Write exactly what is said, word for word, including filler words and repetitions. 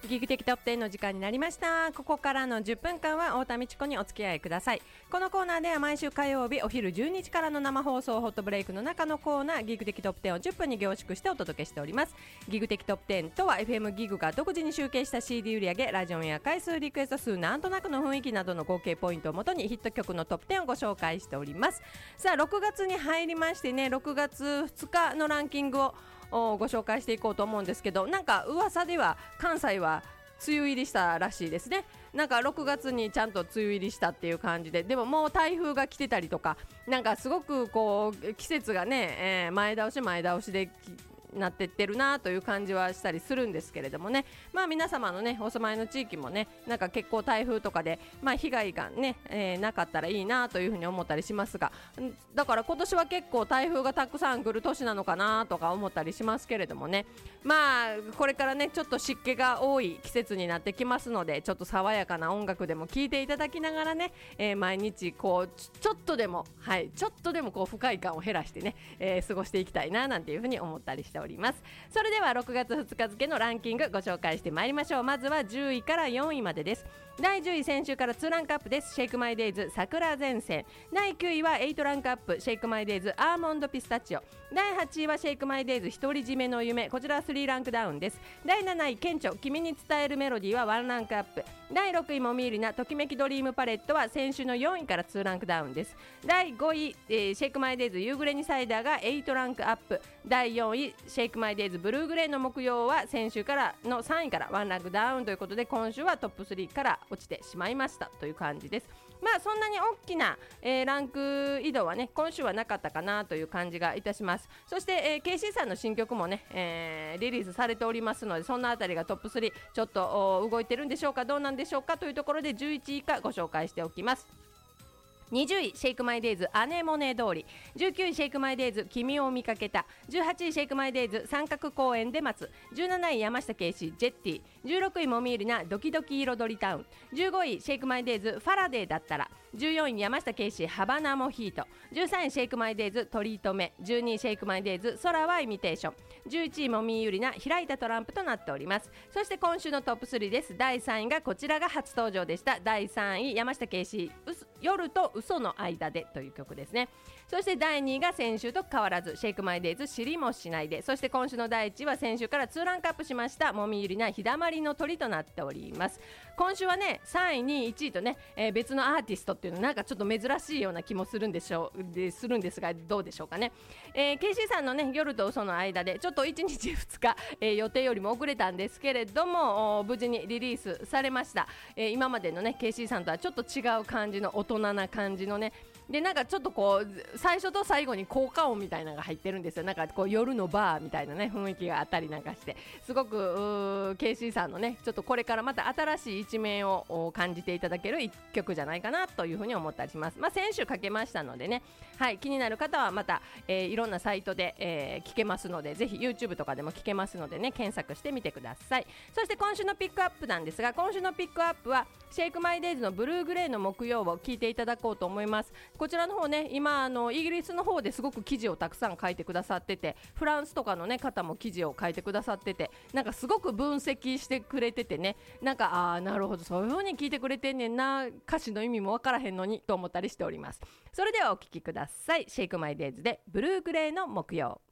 ギグ的トップテンの時間になりました。ここからのじゅっぷんかんは太田美智子にお付き合いください。このコーナーでは毎週火曜日お昼じゅうにじからの生放送ホットブレイクの中のコーナーギグ的トップテンをじゅっぷんに凝縮してお届けしております。ギグ的トップテンとは エフエム ギグが独自に集計した シーディー 売上、ラジオンや回数、リクエスト数、なんとなくの雰囲気などの合計ポイントをもとにヒット曲のトップテンをご紹介しております。さあろくがつに入りましてね、ろくがつふつかのランキングをご紹介していこうと思うんですけど、なんか噂では関西は梅雨入りしたらしいですね。なんかろくがつにちゃんと梅雨入りしたっていう感じで、でももう台風が来てたりとか、なんかすごくこう季節がね、えー、前倒し前倒しでなってってるなという感じはしたりするんですけれどもね、まあ皆様のねお住まいの地域もね、なんか結構台風とかでまあ被害がね、えー、なかったらいいなというふうに思ったりしますが、だから今年は結構台風がたくさん来る年なのかなとか思ったりしますけれどもね、まあこれからねちょっと湿気が多い季節になってきますので、ちょっと爽やかな音楽でも聴いていただきながらね、えー、毎日こうちょっとでもはいちょっとでもこう不快感を減らしてね、えー、過ごしていきたいななんていうふうに思ったりしております。それではろくがつふつか付のランキングご紹介してまいりましょう。まずはじゅういからよんいまでです。だいじゅうい、先週からにランクアップです。シェイクマイデイズ桜前線。だいきゅういははちランクアップ、シェイクマイデイズアーモンドピスタチオ。だいはちいはシェイクマイデイズ独り占めの夢、こちらはさんランクダウンです。だいなない顕著君に伝えるメロディーはいちランクアップ。だいろくいもみーりなときめきドリームパレットは先週のよんいからにランクダウンです。だいごい、えー、シェイクマイデイズ夕暮れにサイダーがはちランクアップ。だいよんいシェイクマイデイズブルーグレーの木曜は先週からのさんいからいちランクダウンということで、今週はトップスリーから落ちてしまいましたという感じです。まあそんなに大きな、えー、ランク移動はね今週はなかったかなという感じがいたします。そして、えー、ケーシー さんの新曲もね、えー、リリースされておりますので、そんなあたりがトップスリーちょっと動いてるんでしょうか、どうなんでしょうかというところでじゅういちい以下ご紹介しておきます。にじゅういシェイクマイデイズアネモネ通り、じゅうきゅういシェイクマイデイズ君を見かけた、じゅうはちいシェイクマイデイズ三角公園で待つ、じゅうなない山下圭司ジェッティ、じゅうろくいもみーりなドキドキ彩りタウン、じゅうごいシェイクマイデイズファラデーだったら、じゅうよんい山下圭司ハバナモヒート、じゅうさんいシェイクマイデイズトリートメ、じゅうにいシェイクマイデイズ空はイミテーション、じゅういちいもみーゆりな開いたトランプとなっております。そして今週のトップスリーです。だいさんいがこちらが初登場でした。だいさんい山下圭司夜と嘘の間でという曲ですね。そしてだいにいが先週と変わらずシェイクマイデイズ知りもしないで、そして今週のだいいちいは先週からにランクアップしましたもみゆりな日だまりの鳥となっております。今週はねさんいにいいちいとね、えー、別のアーティストっていうのなんかちょっと珍しいような気もするんでしょうでするんですが、どうでしょうかね。えー、ケーシー さんのね夜と嘘の間でちょっといちにちふつか、えー、予定よりも遅れたんですけれども無事にリリースされました。えー、今までのね ケーシー さんとはちょっと違う感じの大人な感じのね、でなんかちょっとこう最初と最後に効果音みたいなのが入ってるんですよ。なんかこう夜のバーみたいなね雰囲気があったりなんかして、すごく ケーシー さんのねちょっとこれからまた新しい一面を感じていただける一曲じゃないかなというふうに思ったりします。まあ先週かけましたのでね、はい、気になる方はまた、えー、いろんなサイトで、えー、聞けますので、ぜひ YouTube とかでも聞けますのでね、検索してみてください。そして今週のピックアップなんですが、今週のピックアップはシェイクマイデイズのブルーグレーの木曜を聞いていただこうと思います。こちらの方ね、今あのイギリスの方ですごく記事をたくさん書いてくださってて、フランスとかの、ね、方も記事を書いてくださってて、なんかすごく分析してくれててね、なんかあーなるほどそういう風に聞いてくれてんねんな、歌詞の意味もわからへんのにと思ったりしております。それではお聞きください。シェイクマイデイズでブルーグレーの木曜。